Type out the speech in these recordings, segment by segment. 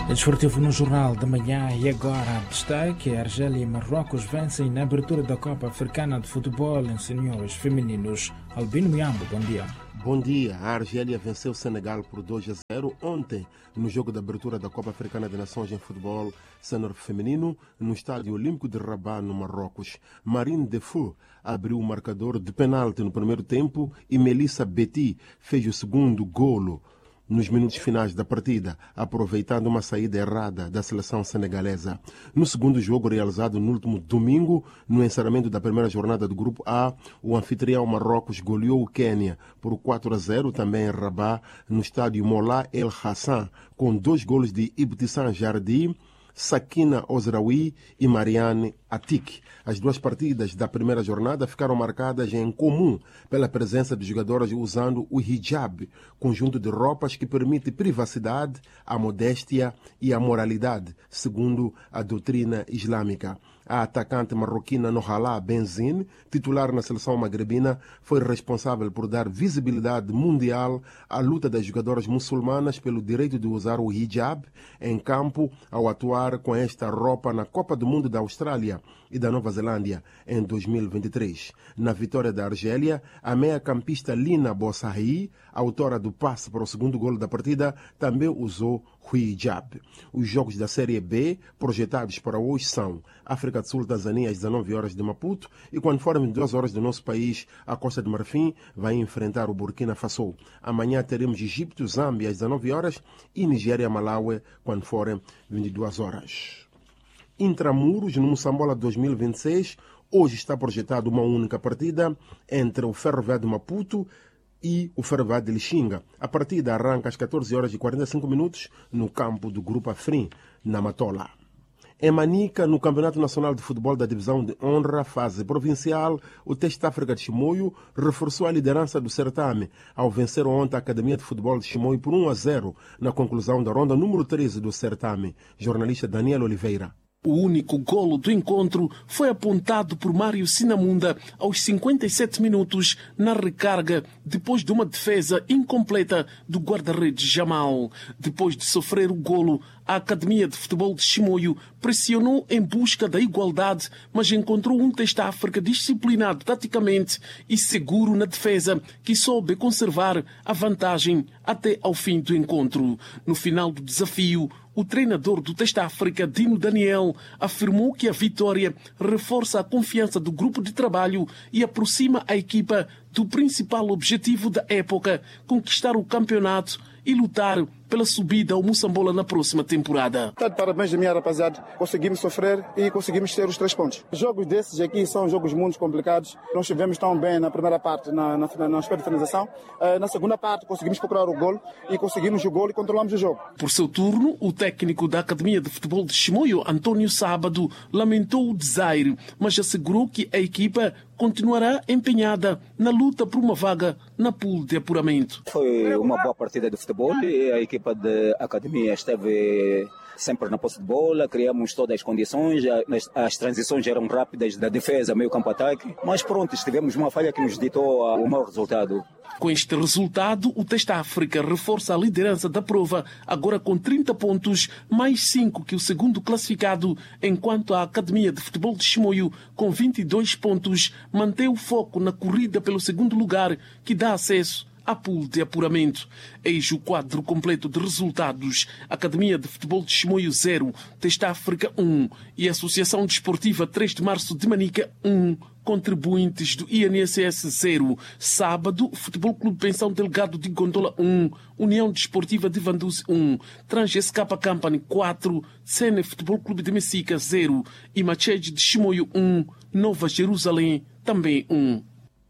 Desportivo no Jornal da Manhã e agora destaque: a Argélia e Marrocos vencem na abertura da Copa Africana de Futebol em senhores femininos. Albino Miambo, bom dia. Bom dia. A Argélia venceu o Senegal por 2-0 ontem no jogo de abertura da Copa Africana de Nações em Futebol Sênior Feminino no Estádio Olímpico de Rabat, no Marrocos. Marine Defoe abriu o marcador de penalti no primeiro tempo e Melissa Betty fez o segundo golo nos minutos finais da partida, aproveitando uma saída errada da seleção senegalesa. No segundo jogo, realizado no último domingo, no encerramento da primeira jornada do Grupo A, o anfitrião Marrocos goleou o Quênia por 4-0, também em Rabat, no estádio Mola El Hassan, com 2 golos de Ibtissam Jardim, Sakina Ozraoui e Marianne Atik. As 2 partidas da primeira jornada ficaram marcadas em comum pela presença de jogadoras usando o hijab, conjunto de roupas que permite privacidade, a modéstia e a moralidade, segundo a doutrina islâmica. A atacante marroquina Nohala Benzine, titular na seleção magrebina, foi responsável por dar visibilidade mundial à luta das jogadoras muçulmanas pelo direito de usar o hijab em campo ao atuar com esta roupa na Copa do Mundo da Austrália e da Nova Zelândia em 2023. Na vitória da Argélia, a meia-campista Lina Bossahi, autora do passe para o segundo golo da partida, também usou o hijab. Os jogos da Série B projetados para hoje são África do Sul, Tanzânia, às 19 horas de Maputo, e quando forem 2 horas do nosso país, a Costa de Marfim vai enfrentar o Burkina Faso. Amanhã teremos Egito, Zâmbia, às 19 horas, e Nigéria, Malawi, quando forem 22 horas. Intramuros, no Moçambola 2026, hoje está projetada uma única partida entre o Ferroviário de Maputo e o Ferroviário de Lixinga. A partida arranca às 14 horas e 45 minutos no campo do Grupo Afrim, na Matola. Em Manica, no Campeonato Nacional de Futebol da Divisão de Honra, fase provincial, o Teste África de Chimoio reforçou a liderança do certame ao vencer ontem a Academia de Futebol de Chimoio por 1-0 na conclusão da ronda número 13 do certame. Jornalista Daniel Oliveira. O único golo do encontro foi apontado por Mário Sinamunda aos 57 minutos na recarga, depois de uma defesa incompleta do guarda-redes Jamal. Depois de sofrer o golo, a Academia de Futebol de Chimoio pressionou em busca da igualdade, mas encontrou um Teste África disciplinado taticamente e seguro na defesa, que soube conservar a vantagem até ao fim do encontro. No final do desafio, o treinador do Teste África, Dino Daniel, afirmou que a vitória reforça a confiança do grupo de trabalho e aproxima a equipa do principal objetivo da época, conquistar o campeonato e lutar pela subida ao Moçambola na próxima temporada. Tá de parabéns da minha rapaziada. Conseguimos sofrer e conseguimos ter os 3 pontos. Jogos desses aqui são jogos muito complicados. Não estivemos tão bem na primeira parte, na aspecto de finalização. Na segunda parte conseguimos procurar o golo e conseguimos o golo e controlamos o jogo. Por seu turno, o técnico da Academia de Futebol de Chimoio, Antônio Sábado, lamentou o desaire, mas assegurou que a equipa continuará empenhada na luta por uma vaga na pool de apuramento. Foi uma boa partida de futebol e a equipa da Academia esteve sempre na posse de bola, criamos todas as condições, as transições eram rápidas da defesa, meio campo ataque, mas pronto, tivemos uma falha que nos ditou o mau resultado. Com este resultado, o Teste África reforça a liderança da prova, agora com 30 pontos, mais 5 que o segundo classificado, enquanto a Academia de Futebol de Chimoio, com 22 pontos, mantém o foco na corrida pelo segundo lugar, que dá acesso a pool de apuramento. Eis o quadro completo de resultados: Academia de Futebol de Chimoio 0, Teste África 1 e Associação Desportiva 3 de Março de Manica 1, contribuintes do INSS 0. Sábado, Futebol Clube Pensão Delgado de Gondola 1, União Desportiva de Vanduz 1, Trans-SK Company 4, Sene Futebol Clube de Messica 0 e Machede de Chimoio 1, Nova Jerusalém também 1.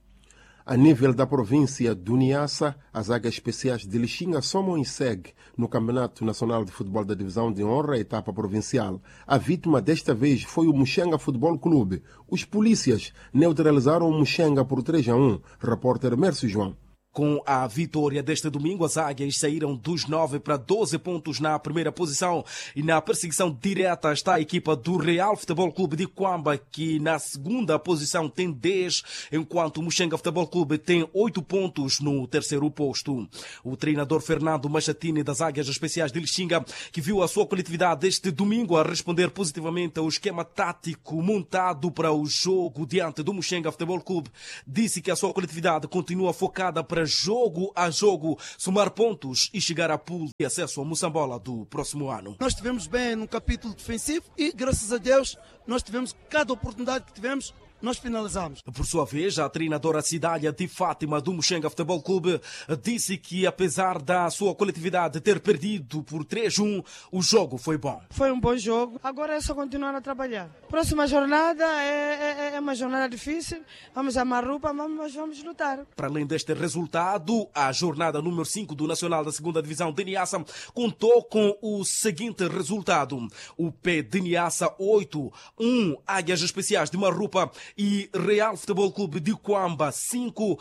A nível da província do Niassa, as águias especiais de Lixinga somam em SEG no Campeonato Nacional de Futebol da Divisão de Honra, etapa provincial. A vítima desta vez foi o Muxenga Futebol Clube. Os polícias neutralizaram o Muxenga por 3-1. Repórter Mércio João. Com a vitória deste domingo, as Águias saíram dos 9 para 12 pontos na primeira posição e na perseguição direta está a equipa do Real Futebol Clube de Cuamba, que na segunda posição tem 10, enquanto o Muxenga Futebol Clube tem 8 pontos no terceiro posto. O treinador Fernando Machatini das Águias Especiais de Lixinga, que viu a sua coletividade este domingo a responder positivamente ao esquema tático montado para o jogo diante do Muxenga Futebol Clube, disse que a sua coletividade continua focada para jogo a jogo somar pontos e chegar à pool de acesso a Moçambola do próximo ano. Nós estivemos bem no capítulo defensivo e, graças a Deus, nós tivemos cada oportunidade que tivemos. Nós finalizamos. Por sua vez, a treinadora Cidália de Fátima do Muxenga Futebol Clube disse que, apesar da sua coletividade ter perdido por 3-1, o jogo foi bom. Foi um bom jogo. Agora é só continuar a trabalhar. Próxima jornada é uma jornada difícil. Vamos amar roupa, mas vamos lutar. Para além deste resultado, a jornada número 5 do Nacional da 2ª Divisão de Niassa contou com o seguinte resultado. O P de Niassa 8, 1 Águias Especiais de Marrupa e Real Futebol Clube de Cuamba 5,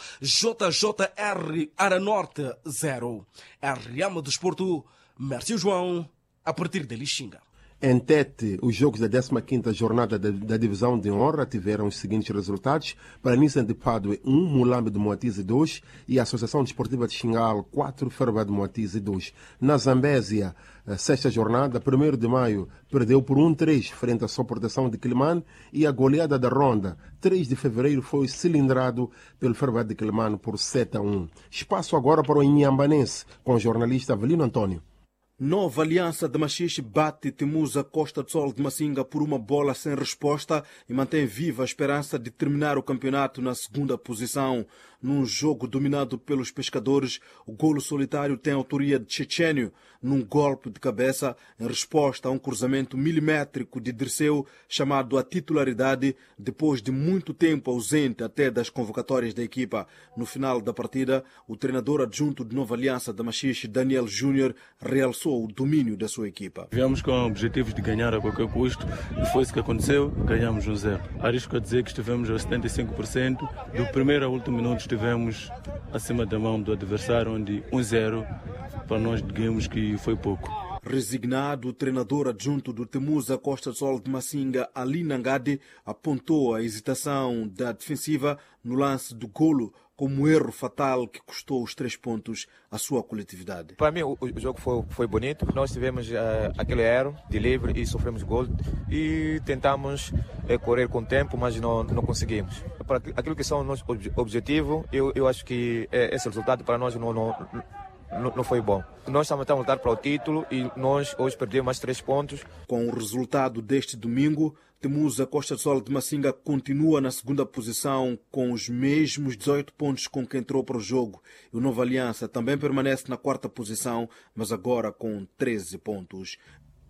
JJR Aranorte 0. RM Desporto, Mércio João, a partir de Lixinga. Em Tete, os jogos da 15ª jornada da Divisão de Honra tiveram os seguintes resultados: Planície de Padue 1, Mulambe de Moatize 2 e a Associação Desportiva de Xingal 4, Ferva de Moatize 2. Na Zambésia, a sexta jornada, 1º de maio, perdeu por 1-3 frente à Soportação de Quilimane e a goleada da Ronda, 3 de fevereiro, foi cilindrado pelo Ferva de Quilimane por 7-1. Espaço agora para o Inhambanense, com o jornalista Avelino Antônio. Nova Aliança de Machixe bate Temusa Costa do Sol de Massinga por uma bola sem resposta e mantém viva a esperança de terminar o campeonato na segunda posição. Num jogo dominado pelos pescadores, o golo solitário tem autoria de Chechenio, num golpe de cabeça em resposta a um cruzamento milimétrico de Dirceu, chamado à titularidade depois de muito tempo ausente até das convocatórias da equipa. No final da partida, o treinador adjunto de Nova Aliança de Machixe, Daniel Júnior, realçou o domínio da sua equipa. Viemos com objetivos de ganhar a qualquer custo e foi isso que aconteceu, ganhamos 1-0. Arrisco a dizer que estivemos aos 75%, do primeiro ao último minuto estivemos acima da mão do adversário, onde 1-0 para nós digamos que foi pouco. Resignado, o treinador adjunto do Temusa Costa do Sol de Massinga, Ali Nangade, apontou a hesitação da defensiva no lance do golo como erro fatal que custou os 3 pontos à sua coletividade. Para mim, o jogo foi bonito. Nós tivemos aquele erro de livre e sofremos gol e tentamos correr com o tempo, mas não conseguimos. Para aquilo que são o nosso objetivo, eu acho que esse resultado para nós não foi bom. Nós estamos a lutar para o título e nós hoje perdemos mais 3 pontos. Com o resultado deste domingo, Temusa Costa do Sol de Massinga continua na segunda posição com os mesmos 18 pontos com que entrou para o jogo. E o Nova Aliança também permanece na 4ª posição, mas agora com 13 pontos.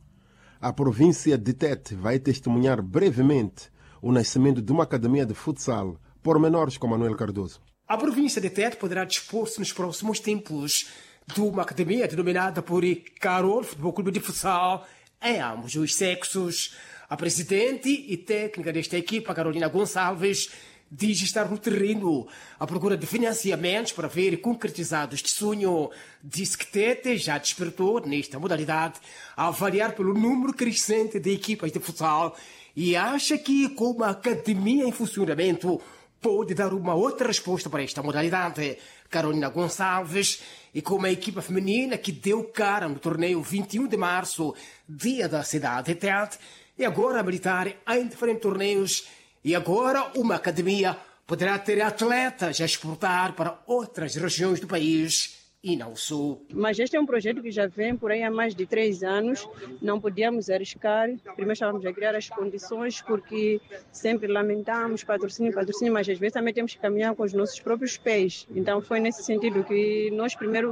A província de Tete vai testemunhar brevemente o nascimento de uma academia de futsal. Pormenores com Manuel Cardoso. A província de Tete poderá dispor-se nos próximos tempos de uma academia denominada por Carol Futebol Clube de Futsal em ambos os sexos. A presidente e técnica desta equipa, Carolina Gonçalves, diz estar no terreno à procura de financiamentos para ver concretizado este sonho. Disse que Tete já despertou nesta modalidade a avaliar pelo número crescente de equipas de futsal e acha que com uma academia em funcionamento pode dar uma outra resposta para esta modalidade. Carolina Gonçalves, e com uma equipa feminina que deu cara no torneio 21 de março, dia da cidade de Tete, e agora a militar em diferentes torneios, e agora uma academia poderá ter atletas a exportar para outras regiões do país e não o Sul. Mas este é um projeto que já vem por aí há mais de 3 anos, não podíamos arriscar, primeiro estávamos a criar as condições porque sempre lamentamos patrocínio, mas às vezes também temos que caminhar com os nossos próprios pés, então foi nesse sentido que nós primeiro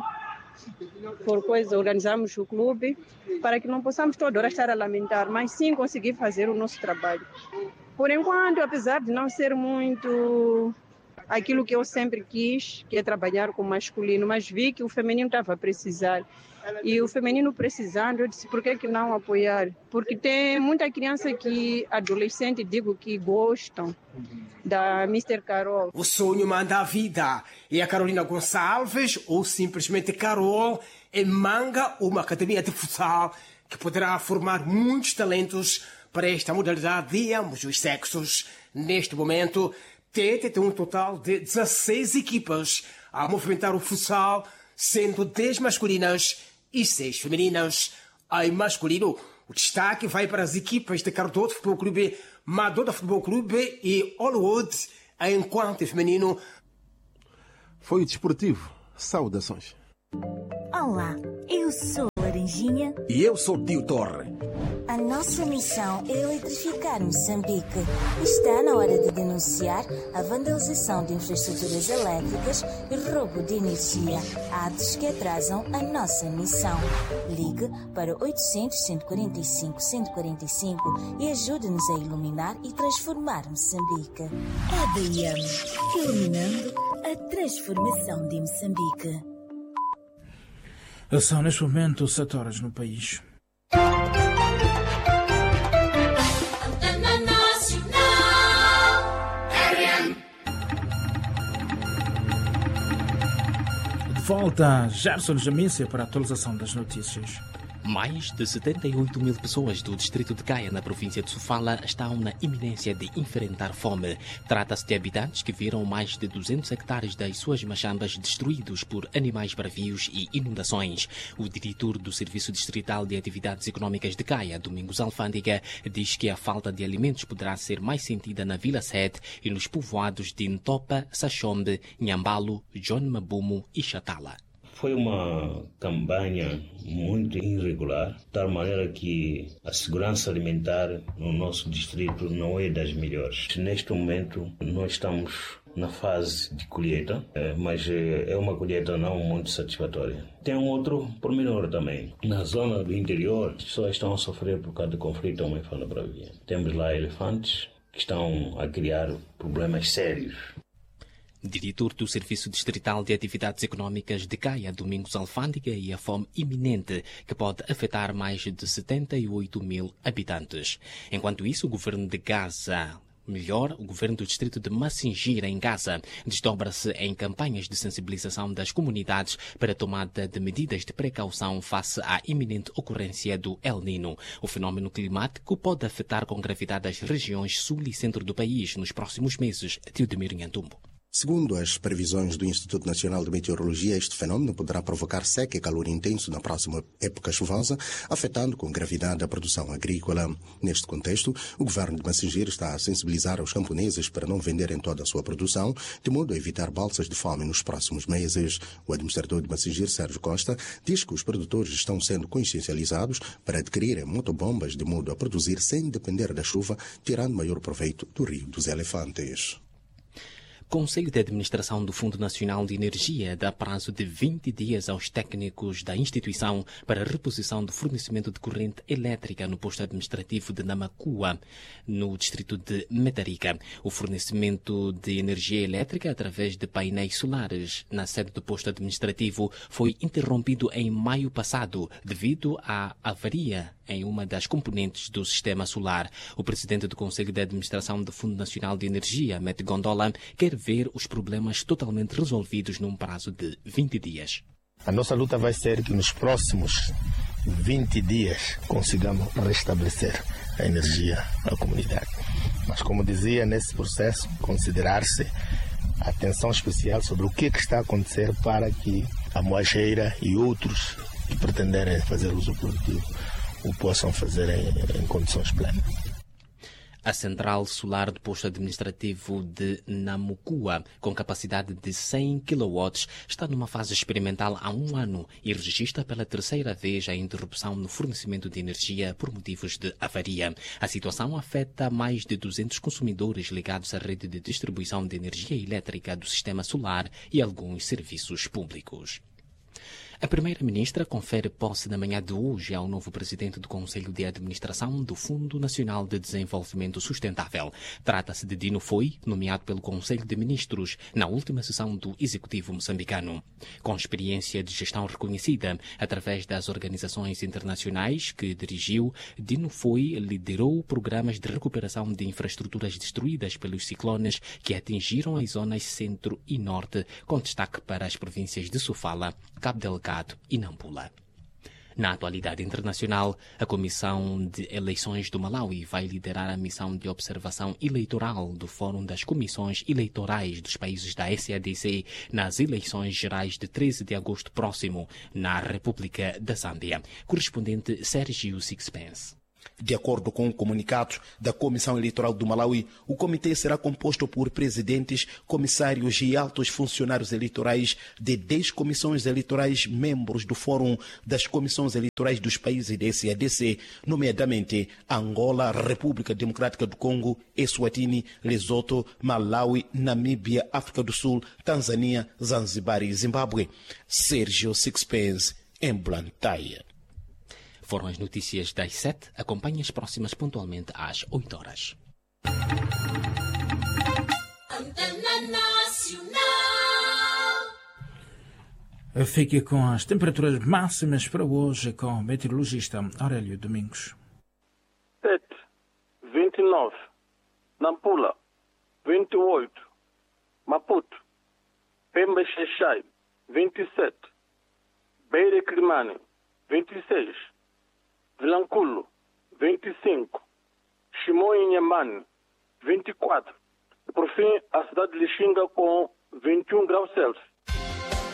organizamos o clube para que não possamos toda hora estar a lamentar, mas sim conseguir fazer o nosso trabalho. Por enquanto, apesar de não ser muito aquilo que eu sempre quis, que é trabalhar com o masculino, mas vi que o feminino estava a precisar. E o feminino precisando, eu disse, por que não apoiar? Porque tem muita criança adolescente, digo, que gostam da Mr. Carol. O sonho manda a vida. E a Carolina Gonçalves, ou simplesmente Carol, manga uma academia de futsal que poderá formar muitos talentos para esta modalidade de ambos os sexos. Neste momento, Tete tem um total de 16 equipas a movimentar o futsal, sendo 10 masculinas e 6 femininas. Em masculino, o destaque vai para as equipas de Cardoso Futebol Clube, Madonna Futebol Clube e Hollywood, enquanto em feminino... Foi o desportivo. Saudações. Olá, eu sou Laranjinha. E eu sou Tio Torre. A nossa missão é eletrificar Moçambique. Está na hora de denunciar a vandalização de infraestruturas elétricas e roubo de energia, atos que atrasam a nossa missão. Ligue para 800-145-145 e ajude-nos a iluminar e transformar Moçambique. EDM, iluminando a transformação de Moçambique. São neste momento 7 horas no país. De volta, Gerson Jamícia para a atualização das notícias. Mais de 78 mil pessoas do distrito de Gaia, na província de Sofala, estão na iminência de enfrentar fome. Trata-se de habitantes que viram mais de 200 hectares das suas machambas destruídos por animais bravios e inundações. O diretor do Serviço Distrital de Atividades Econômicas de Gaia, Domingos Alfândega, diz que a falta de alimentos poderá ser mais sentida na Vila Sede e nos povoados de Ntopa, Sachombe, Nhambalo, John Mabumo e Chatala. Foi uma campanha muito irregular, de tal maneira que a segurança alimentar no nosso distrito não é das melhores. Neste momento, nós estamos na fase de colheita, mas é uma colheita não muito satisfatória. Tem um outro pormenor também. Na zona do interior, as pessoas estão a sofrer por causa de conflito homem-falo-bravia. Temos lá elefantes que estão a criar problemas sérios. Diretor do Serviço Distrital de Atividades Econômicas de Gaia, Domingos Alfândega, e a fome iminente que pode afetar mais de 78 mil habitantes. Enquanto isso, o governo de Gaza, o governo do distrito de Massingira, em Gaza, desdobra-se em campanhas de sensibilização das comunidades para a tomada de medidas de precaução face à iminente ocorrência do El Niño. O fenómeno climático pode afetar com gravidade as regiões sul e centro do país nos próximos meses. Teodemir Nhantumbo. Segundo as previsões do Instituto Nacional de Meteorologia, este fenômeno poderá provocar seca e calor intenso na próxima época chuvosa, afetando com gravidade a produção agrícola. Neste contexto, o governo de Massingira está a sensibilizar os camponeses para não venderem toda a sua produção, de modo a evitar balsas de fome nos próximos meses. O administrador de Massingira, Sérgio Costa, diz que os produtores estão sendo consciencializados para adquirirem motobombas de modo a produzir sem depender da chuva, tirando maior proveito do Rio dos Elefantes. Conselho de Administração do Fundo Nacional de Energia dá prazo de 20 dias aos técnicos da instituição para a reposição do fornecimento de corrente elétrica no posto administrativo de Namacua, no distrito de Metarica. O fornecimento de energia elétrica através de painéis solares na sede do posto administrativo foi interrompido em maio passado devido à avaria em uma das componentes do sistema solar. O presidente do Conselho de Administração do Fundo Nacional de Energia, Met Gondola, quer ver os problemas totalmente resolvidos num prazo de 20 dias. A nossa luta vai ser que nos próximos 20 dias consigamos restabelecer a energia à comunidade. Mas, como dizia, nesse processo, considerar-se atenção especial sobre o que está a acontecer para que a Moageira e outros que pretenderem fazer uso produtivo o possam fazer em condições plenas. A central solar do posto administrativo de Namucua, com capacidade de 100 kW, está numa fase experimental há 1 ano e registra pela terceira vez a interrupção no fornecimento de energia por motivos de avaria. A situação afeta mais de 200 consumidores ligados à rede de distribuição de energia elétrica do sistema solar e alguns serviços públicos. A Primeira-Ministra confere posse na manhã de hoje ao novo presidente do Conselho de Administração do Fundo Nacional de Desenvolvimento Sustentável. Trata-se de Dino Foi, nomeado pelo Conselho de Ministros na última sessão do Executivo moçambicano. Com experiência de gestão reconhecida através das organizações internacionais que dirigiu, Dino Foi liderou programas de recuperação de infraestruturas destruídas pelos ciclones que atingiram as zonas centro e norte, com destaque para as províncias de Sofala, Cabo Delgado e Nampula. Na atualidade internacional, a Comissão de Eleições do Malawi vai liderar a missão de observação eleitoral do Fórum das Comissões Eleitorais dos países da SADC nas eleições gerais de 13 de agosto próximo, na República da Zâmbia. Correspondente Sérgio Sixpence. De acordo com o comunicado da Comissão Eleitoral do Malawi, o comitê será composto por presidentes, comissários e altos funcionários eleitorais de 10 comissões eleitorais membros do Fórum das Comissões Eleitorais dos países da SADC, nomeadamente Angola, República Democrática do Congo, Eswatini, Lesoto, Malawi, Namíbia, África do Sul, Tanzânia, Zanzibar e Zimbábue. Sérgio Sixpence, em Blantyre. Foram as notícias das 7. Acompanhe as próximas pontualmente às 8 horas. Fique com as temperaturas máximas para hoje com o meteorologista Aurélio Domingos. 7, 29, Nampula, 28, Maputo, Pemba Xexai, 27, Beira Climane, 26, Vilanculo, 25, Chimoio e Inhambane, 24. E por fim, a cidade de Lixinga com 21 graus Celsius.